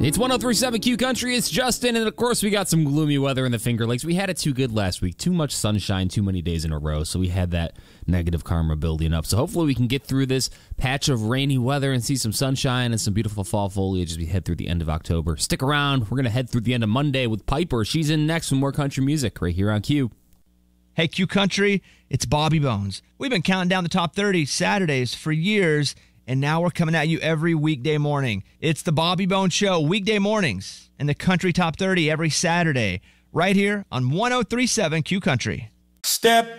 It's 103.7 Q Country. It's Justin, and of course we got some gloomy weather in the Finger Lakes. We had it too good last week. Too much sunshine, too many days in a row, so we had that negative karma building up. So hopefully we can get through this patch of rainy weather and see some sunshine and some beautiful fall foliage as we head through the end of October. Stick around. We're going to head through the end of Monday with Piper. She's in next with more country music right here on Q. Hey, Q Country, it's Bobby Bones. We've been counting down the top 30 Saturdays for years, and now we're coming at you every weekday morning. It's the Bobby Bones Show, weekday mornings, and the Country Top 30 every Saturday, right here on 103.7 Q Country. Step